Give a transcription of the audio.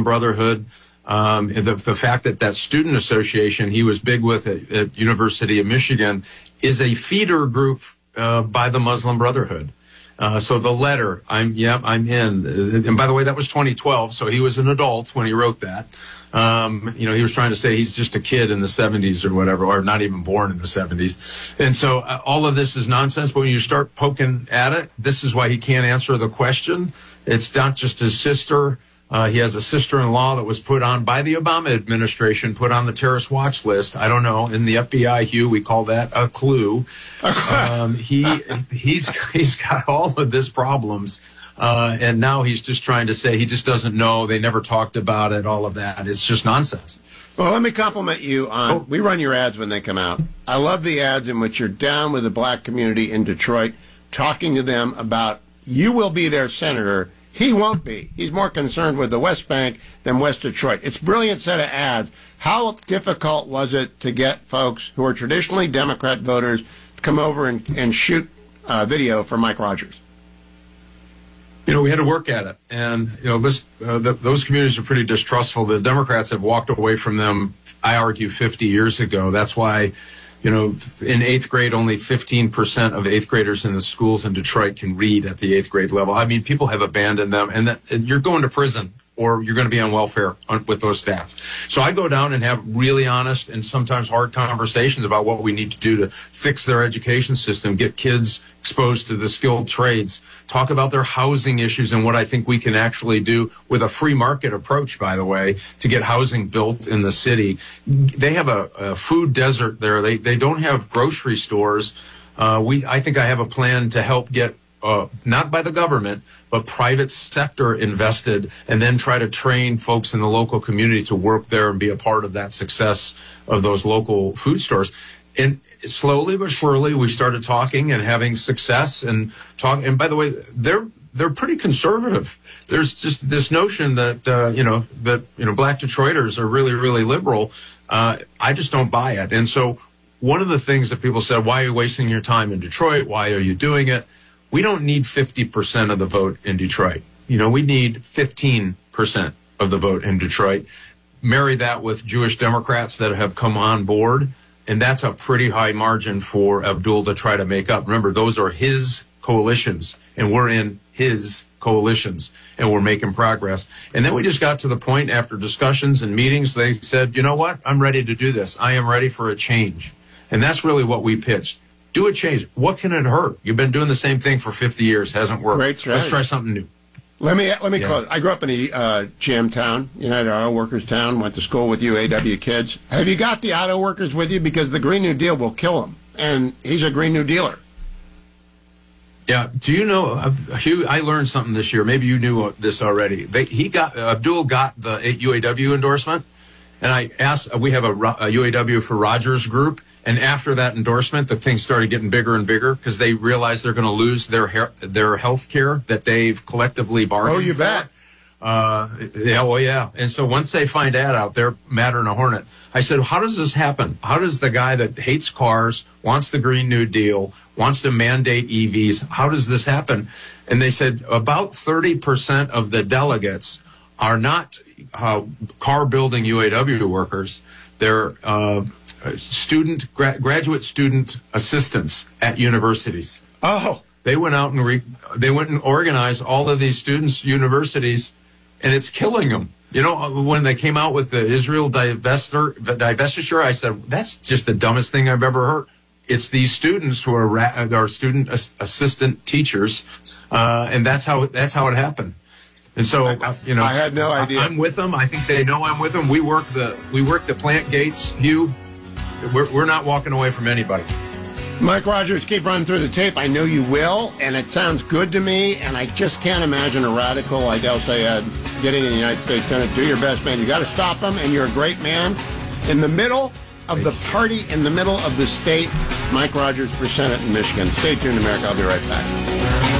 Muslim Brotherhood. The fact that student association he was big with at University of Michigan is a feeder group by the Muslim Brotherhood. So the letter, I'm in. And by the way, that was 2012, so he was an adult when he wrote that. He was trying to say he's just a kid in the 70s or whatever, or not even born in the 70s. And so all of this is nonsense, but when you start poking at it, this is why he can't answer the question. It's not just his sister. He has a sister-in-law that was put on by the Obama administration, put on the terrorist watch list. I don't know. In the FBI, Hugh, we call that a clue. He's got all of this problems. And now he's just trying to say he just doesn't know. They never talked about it, all of that. It's just nonsense. Well, let me compliment you on, we run your ads when they come out. I love the ads in which you're down with the black community in Detroit, talking to them about you will be their senator. He won't be. He's more concerned with the West Bank than West Detroit. It's a brilliant set of ads. How difficult was it to get folks who are traditionally Democrat voters to come over and shoot video for Mike Rogers? We had to work at it. And, those communities are pretty distrustful. The Democrats have walked away from them, I argue, 50 years ago. That's why, in eighth grade, only 15% of eighth graders in the schools in Detroit can read at the eighth grade level. I mean, people have abandoned them, and you're going to prison or you're going to be on welfare with those stats. So I go down and have really honest and sometimes hard conversations about what we need to do to fix their education system, get kids exposed to the skilled trades, talk about their housing issues and what I think we can actually do with a free market approach, by the way, to get housing built in the city. They have a food desert there. They don't have grocery stores. I think I have a plan to help get not by the government, but private sector invested, and then try to train folks in the local community to work there and be a part of that success of those local food stores. And slowly but surely, we started talking and having success and talk. And by the way, they're pretty conservative. There's just this notion that black Detroiters are really, really liberal. I just don't buy it. And so one of the things that people said, why are you wasting your time in Detroit? Why are you doing it? We don't need 50% of the vote in Detroit. We need 15% of the vote in Detroit. Marry that with Jewish Democrats that have come on board, and that's a pretty high margin for Abdul to try to make up. Remember, those are his coalitions, and we're in his coalitions, and we're making progress. And then we just got to the point after discussions and meetings, they said, you know what? I'm ready to do this. I am ready for a change. And that's really what we pitched. Do a change. What can it hurt? You've been doing the same thing for 50 years. Hasn't worked. Great strategy. Let's try something new. Let me close. I grew up in a GM town, United Auto Workers town, went to school with UAW kids. Have you got the auto workers with you? Because the Green New Deal will kill them. And he's a Green New Dealer. Yeah. Do you know, Hugh, I learned something this year. Maybe you knew this already. Abdul got the UAW endorsement. And I asked, we have a UAW for Rogers group. And after that endorsement, the thing started getting bigger and bigger because they realized they're going to lose their health care that they've collectively bargained for. Oh, you bet. Yeah. And so once they find that out, they're madder than a hornet. I said, how does this happen? How does the guy that hates cars, wants the Green New Deal, wants to mandate EVs, how does this happen? And they said about 30% of the delegates are not car building UAW workers. They're graduate student assistants at universities. Oh, they went out and organized all of these students' universities, and it's killing them. When they came out with the Israel divestiture, I said, that's just the dumbest thing I've ever heard. It's these students who are student assistant teachers, and that's how it happened. And so, I had no idea. I'm with them. I think they know I'm with them. We work the plant gates, Hugh. We're not walking away from anybody. Mike Rogers, keep running through the tape. I know you will, and it sounds good to me, and I just can't imagine a radical like El Sayed getting in the United States Senate. Do your best, man. You got to stop him, and you're a great man. In the middle of the party, in the middle of the state, Mike Rogers for Senate in Michigan. Stay tuned, America. I'll be right back.